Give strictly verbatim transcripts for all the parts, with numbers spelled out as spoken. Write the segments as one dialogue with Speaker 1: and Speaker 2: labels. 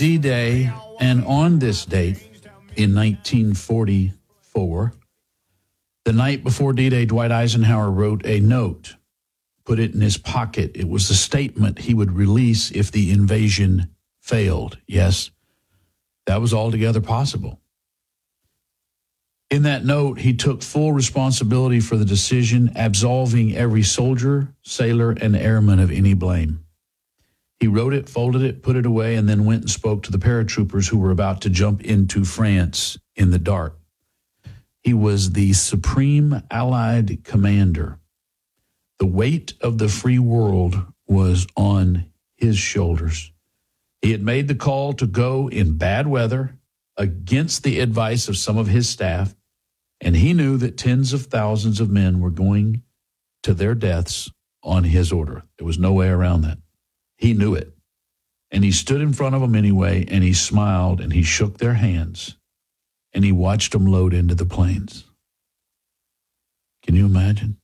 Speaker 1: D-Day, and on this date in nineteen forty-four, the night before D-Day, Dwight Eisenhower wrote a note, put it in his pocket. It was a statement he would release if the invasion failed. Yes, that was altogether possible. In that note, he took full responsibility for the decision, absolving every soldier, sailor, and airman of any blame. He wrote it, folded it, put it away, and then went and spoke to the paratroopers who were about to jump into France in the dark. He was the supreme Allied commander. The weight of the free world was on his shoulders. He had made the call to go in bad weather against the advice of some of his staff, and he knew that tens of thousands of men were going to their deaths on his order. There was no way around that. He knew it. And he stood in front of them anyway, and he smiled, and he shook their hands, and he watched them load into the planes. Can you imagine?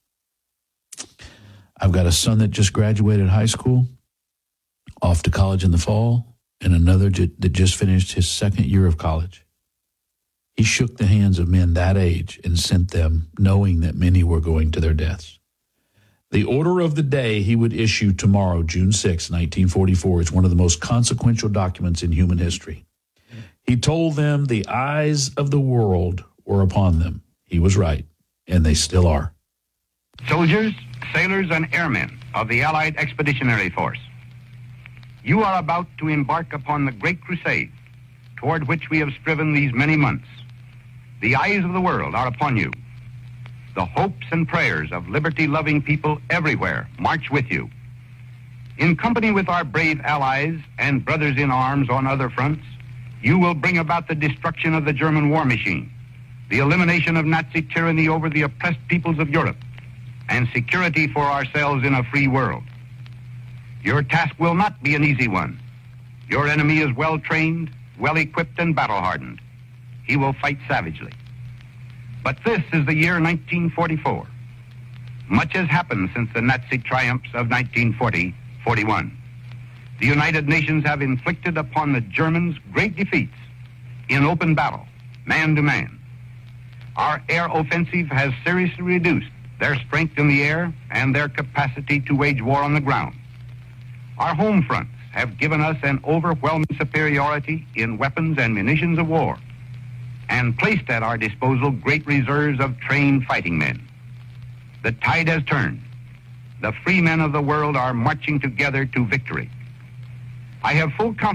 Speaker 1: I've got a son that just graduated high school, off to college in the fall, and another that just finished his second year of college. He shook the hands of men that age and sent them, knowing that many were going to their deaths. The order of the day he would issue tomorrow, June sixth, nineteen forty-four, is one of the most consequential documents in human history. He told them the eyes of the world were upon them. He was right, and they still are.
Speaker 2: Soldiers, sailors, and airmen of the Allied Expeditionary Force, you are about to embark upon the great crusade toward which we have striven these many months. The eyes of the world are upon you. The hopes and prayers of liberty-loving people everywhere march with you. In company with our brave allies and brothers in arms on other fronts, you will bring about the destruction of the German war machine, the elimination of Nazi tyranny over the oppressed peoples of Europe, and security for ourselves in a free world. Your task will not be an easy one. Your enemy is well-trained, well-equipped, and battle-hardened. He will fight savagely. But this is the year nineteen forty-four. Much has happened since the Nazi triumphs of nineteen forty forty-one. The United Nations have inflicted upon the Germans great defeats in open battle, man to man. Our air offensive has seriously reduced their strength in the air and their capacity to wage war on the ground. Our home fronts have given us an overwhelming superiority in weapons and munitions of war, and placed at our disposal great reserves of trained fighting men. The tide has turned. The free men of the world are marching together to victory. I have full confidence